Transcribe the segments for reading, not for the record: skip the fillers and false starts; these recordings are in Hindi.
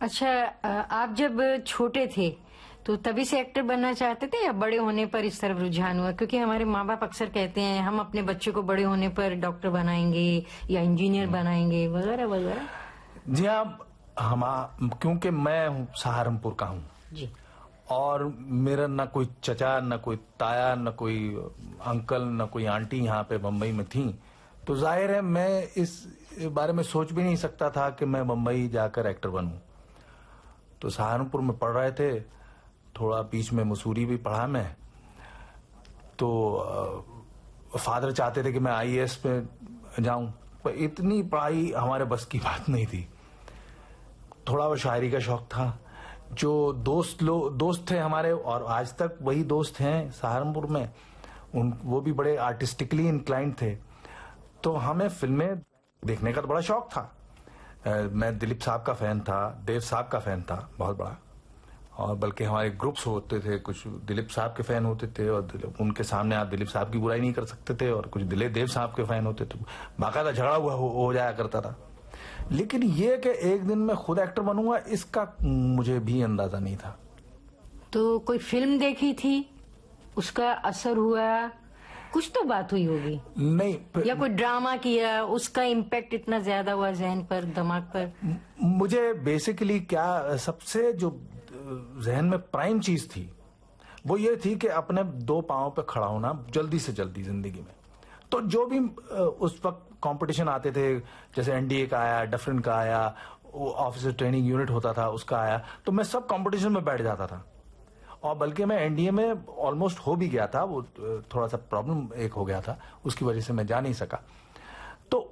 अच्छा, आप जब छोटे थे तो तभी से एक्टर बनना चाहते थे या बड़े होने पर इस तरफ रुझान हुआ? क्योंकि हमारे माँ बाप अक्सर कहते हैं हम अपने बच्चे को बड़े होने पर डॉक्टर बनाएंगे या इंजीनियर बनाएंगे वगैरह वगैरह। जी हाँ, क्योंकि मैं सहारनपुर का हूँ जी, और मेरा ना कोई चचा, ना कोई ताया, ना कोई अंकल, ना कोई आंटी यहाँ पे बम्बई में थी, तो जाहिर है मैं इस बारे में सोच भी नहीं सकता था कि मैं बम्बई जाकर एक्टर बनूं। तो सहारनपुर में पढ़ रहे थे, थोड़ा बीच में मसूरी भी पढ़ा मैं। तो फादर चाहते थे कि मैं आईएएस पे जाऊं, पर इतनी पढ़ाई हमारे बस की बात नहीं थी। थोड़ा वो शायरी का शौक था। जो दोस्त थे हमारे, और आज तक वही दोस्त हैं सहारनपुर में, वो भी बड़े आर्टिस्टिकली इंक्लाइंड थे। तो हमें फिल्में देखने का तो बड़ा शौक था। मैं दिलीप साहब का फैन था, देव साहब का फैन था बहुत बड़ा, और बल्कि हमारे ग्रुप्स होते थे, कुछ दिलीप साहब के फैन होते थे और उनके सामने आप दिलीप साहब की बुराई नहीं कर सकते थे, और कुछ देव साहब के फैन होते थे, बाकायदा झगड़ा हुआ हो जाया करता था। लेकिन ये कि एक दिन मैं खुद एक्टर बनूंगा, इसका मुझे भी अंदाजा नहीं था। तो कोई फिल्म देखी थी, उसका असर हुआ, कुछ तो बात हुई होगी? नहीं, या कोई ड्रामा किया, उसका इम्पैक्ट इतना ज्यादा हुआ जहन पर, दिमाग पर? मुझे बेसिकली क्या, सबसे जो जहन में प्राइम चीज थी वो ये थी कि अपने दो पांवों पे खड़ा होना जल्दी से जल्दी जिंदगी में। तो जो भी उस वक्त कंपटीशन आते थे, जैसे एनडीए का आया, डफरिन का आया, ऑफिसर ट्रेनिंग यूनिट होता था उसका आया, तो मैं सब कंपटीशन में बैठ जाता था। और बल्कि मैं एनडीए में ऑलमोस्ट हो भी गया था, वो थोड़ा सा प्रॉब्लम एक हो गया था, उसकी वजह से मैं जा नहीं सका। तो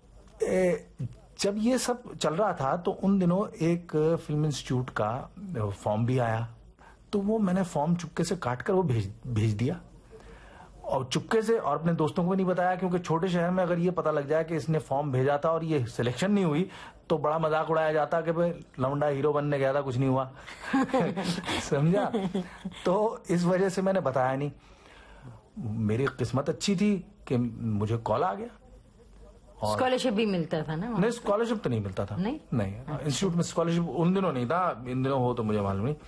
जब ये सब चल रहा था तो उन दिनों एक फिल्म इंस्टीट्यूट का फॉर्म भी आया, तो वो मैंने फॉर्म चुपके से काट कर वो भेज दिया, और चुपके से, और अपने दोस्तों को भी नहीं बताया, क्योंकि छोटे शहर में अगर ये पता लग जाए कि इसने फॉर्म भेजा था और ये सिलेक्शन नहीं हुई तो बड़ा मजाक उड़ाया जाता कि भाई लौंडा हीरो बनने गया था, कुछ नहीं हुआ। समझा? तो इस वजह से मैंने बताया नहीं। मेरी किस्मत अच्छी थी कि मुझे कॉल आ गया। स्कॉलरशिप भी मिलता था ना? नहीं, स्कॉलरशिप तो नहीं मिलता था। नहीं, इंस्टीट्यूट में स्कॉलरशिप उन दिनों नहीं था, इन दिनों हो तो मुझे मालूम नहीं।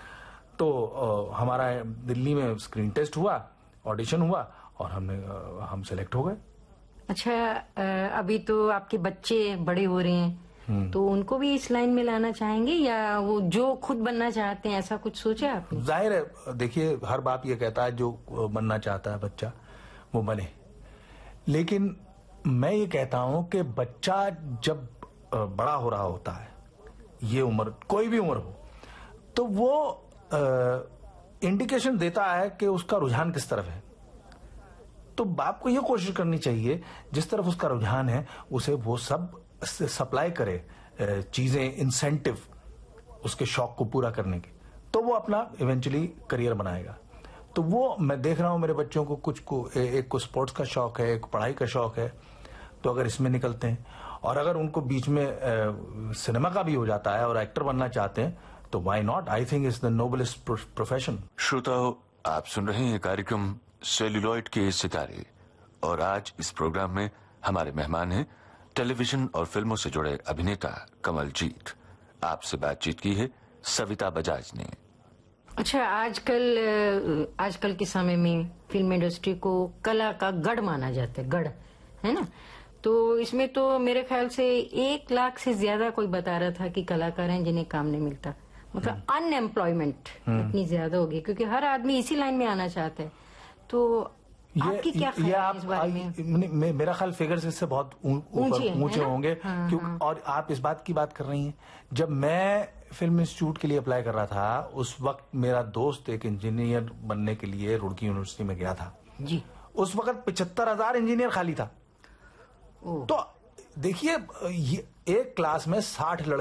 तो हमारा दिल्ली में स्क्रीन टेस्ट हुआ, ऑडिशन हुआ, और हम सेलेक्ट हो गए। अच्छा, अभी तो आपके बच्चे बड़े हो रहे हैं, तो उनको भी इस लाइन में लाना चाहेंगे, या वो जो खुद बनना चाहते हैं ऐसा कुछ सोचा आपने? जाहिर है, देखिए हर बाप ये कहता है जो बनना चाहता है बच्चा वो बने, लेकिन मैं ये कहता हूं कि बच्चा जब बड़ा हो रहा होता है, ये उम्र कोई भी उम्र हो, तो वो इंडिकेशन देता है कि उसका रुझान किस तरफ है। तो बाप को ये कोशिश करनी चाहिए जिस तरफ उसका रुझान है उसे वो सब सप्लाई करे, चीजें, इंसेंटिव उसके शौक को पूरा करने के, तो वो अपना इवेंचुअली करियर बनाएगा। तो वो मैं देख रहा हूं मेरे बच्चों को, कुछ को एक को स्पोर्ट्स का शौक है, एक पढ़ाई का शौक है, तो अगर इसमें निकलते हैं, और अगर उनको बीच में सिनेमा का भी हो जाता है और एक्टर बनना चाहते हैं तो why not? I think it's the noblest profession. श्रोताओं, आप सुन रहे हैं कार्यक्रम सेल्यूलॉइड के सितारे, और आज इस प्रोग्राम में हमारे मेहमान हैं टेलीविजन और फिल्मों से जुड़े अभिनेता कमलजीत। आपसे बातचीत की है सविता बजाज ने। अच्छा, आजकल के समय में फिल्म इंडस्ट्री को कला का गढ़ माना जाता है, गढ़ है ना? तो इसमें तो मेरे ख्याल से 1 लाख से ज्यादा कोई बता रहा था कि कलाकार हैं जिन्हें काम नहीं मिलता, मतलब अनएम्प्लॉयमेंट इतनी ज्यादा होगी, क्योंकि हर आदमी इसी लाइन में आना चाहता है। तो आपकी क्या ख्याल है इस बारे में? मेरा ख्याल फिगर्स इससे बहुत ऊंचे होंगे। हाँ। और आप इस बात की बात कर रही हैं, जब मैं फिल्म इंस्टीट्यूट के लिए अप्लाई कर रहा था, उस वक्त मेरा दोस्त एक इंजीनियर बनने के लिए रुड़की यूनिवर्सिटी में गया था जी। उस वक्त 75,000 इंजीनियर खाली था। तो देखिए, एक क्लास में 60 लड़के